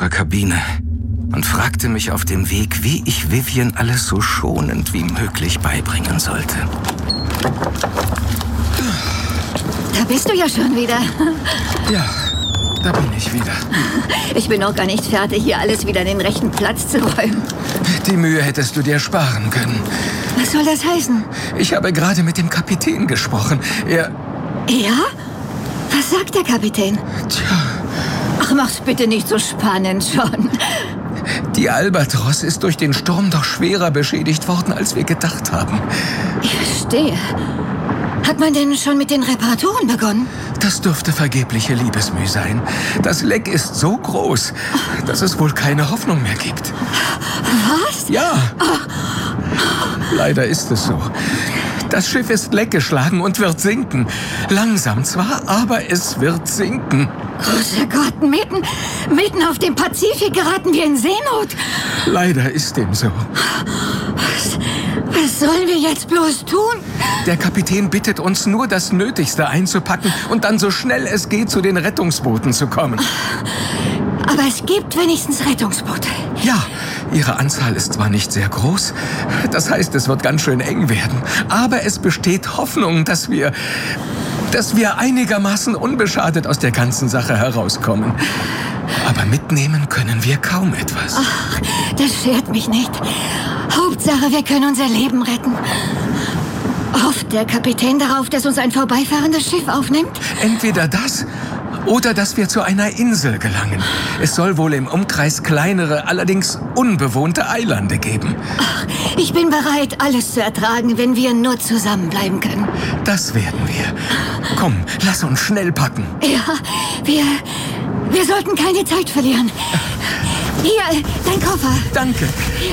ihrer Kabine und fragte mich auf dem Weg, wie ich Vivian alles so schonend wie möglich beibringen sollte. Da bist du ja schon wieder. Ja, da bin ich wieder. Ich bin noch gar nicht fertig, hier alles wieder an den rechten Platz zu räumen. Die Mühe hättest du dir sparen können. Was soll das heißen? Ich habe gerade mit dem Kapitän gesprochen. Ja? Was sagt der Kapitän? Tja. Ach, mach's bitte nicht so spannend schon. Die Albatros ist durch den Sturm doch schwerer beschädigt worden, als wir gedacht haben. Ich verstehe. Hat man denn schon mit den Reparaturen begonnen? Das dürfte vergebliche Liebesmüh sein. Das Leck ist so groß, dass es wohl keine Hoffnung mehr gibt. Was? Ja. Leider ist es so. Das Schiff ist leckgeschlagen und wird sinken. Langsam zwar, aber es wird sinken. Großer Gott, mitten auf dem Pazifik geraten wir in Seenot. Leider ist dem so. Was sollen wir jetzt bloß tun? Der Kapitän bittet uns nur, das Nötigste einzupacken und dann so schnell es geht zu den Rettungsbooten zu kommen. Aber es gibt wenigstens Rettungsboote. Ja, ihre Anzahl ist zwar nicht sehr groß, das heißt, es wird ganz schön eng werden, aber es besteht Hoffnung, dass wir einigermaßen unbeschadet aus der ganzen Sache herauskommen. Aber mitnehmen können wir kaum etwas. Ach, das schert mich nicht. Hauptsache, wir können unser Leben retten. Hofft der Kapitän darauf, dass uns ein vorbeifahrendes Schiff aufnimmt? Entweder das oder dass wir zu einer Insel gelangen. Es soll wohl im Umkreis kleinere, allerdings unbewohnte Eilande geben. Ach, ich bin bereit, alles zu ertragen, wenn wir nur zusammenbleiben können. Das werden wir. Komm, lass uns schnell packen. Ja, wir sollten keine Zeit verlieren. Hier, dein Koffer. Danke.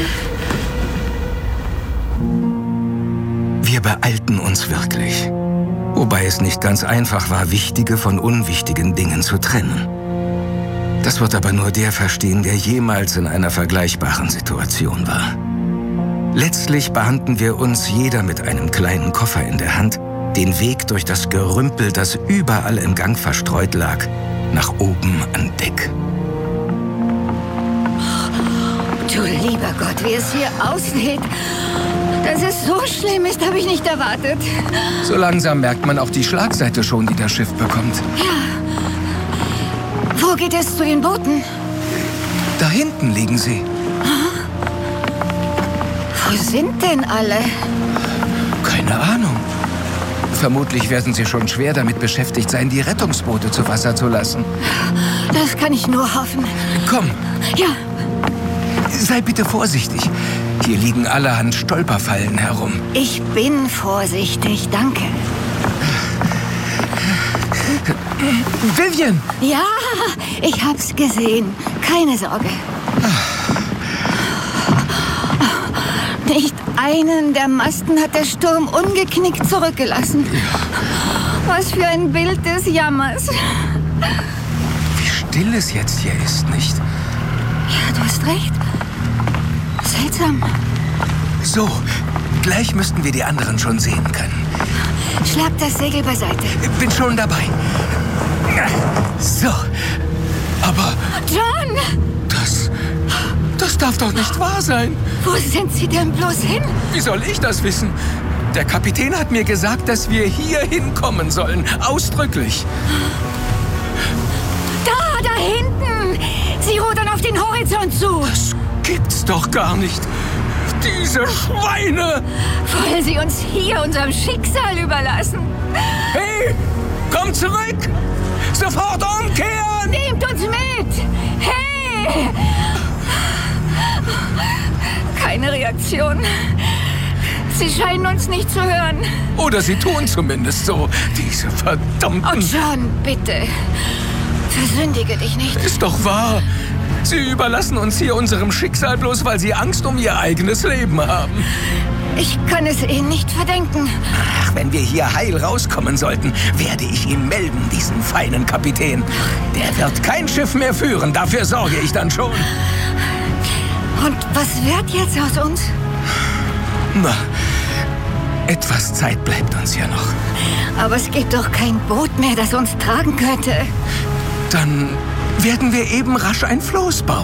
Wir beeilten uns wirklich. Wobei es nicht ganz einfach war, wichtige von unwichtigen Dingen zu trennen. Das wird aber nur der verstehen, der jemals in einer vergleichbaren Situation war. Letztlich bahnten wir uns, jeder mit einem kleinen Koffer in der Hand, den Weg durch das Gerümpel, das überall im Gang verstreut lag, nach oben an Deck. Du lieber Gott, wie es hier aussieht. Dass es so schlimm ist, habe ich nicht erwartet. So langsam merkt man auch die Schlagseite schon, die das Schiff bekommt. Ja. Wo geht es zu den Booten? Da hinten liegen sie. Wo sind denn alle? Keine Ahnung. Vermutlich werden sie schon schwer damit beschäftigt sein, die Rettungsboote zu Wasser zu lassen. Das kann ich nur hoffen. Komm. Ja. Sei bitte vorsichtig. Hier liegen allerhand Stolperfallen herum. Ich bin vorsichtig, danke. Vivian! Ja, ich hab's gesehen. Keine Sorge. Nicht einen der Masten hat der Sturm ungeknickt zurückgelassen. Was für ein Bild des Jammers. Wie still es jetzt hier ist, nicht? Ja, du hast recht. Seltsam. So, gleich müssten wir die anderen schon sehen können. Schlag das Segel beiseite. Bin schon dabei. So, aber John! das darf doch nicht wahr sein. Wo sind Sie denn bloß hin? Wie soll ich das wissen? Der Kapitän hat mir gesagt, dass wir hier hinkommen sollen. Ausdrücklich. Da hinten! Sie rudern auf den Horizont zu. Das gibt's doch gar nicht. Diese Schweine! Wollen Sie uns hier unserem Schicksal überlassen? Hey, komm zurück! Sofort umkehren! Nehmt uns mit! Hey! Keine Reaktion. Sie scheinen uns nicht zu hören. Oder sie tun zumindest so. Diese verdammten... Oh, John, bitte. Versündige dich nicht. Ist doch wahr. Sie überlassen uns hier unserem Schicksal bloß, weil sie Angst um ihr eigenes Leben haben. Ich kann es Ihnen nicht verdenken. Ach, wenn wir hier heil rauskommen sollten, werde ich ihm melden, diesen feinen Kapitän. Der wird kein Schiff mehr führen, dafür sorge ich dann schon. Und was wird jetzt aus uns? Na, etwas Zeit bleibt uns ja noch. Aber es gibt doch kein Boot mehr, das uns tragen könnte. Dann werden wir eben rasch ein Floß bauen.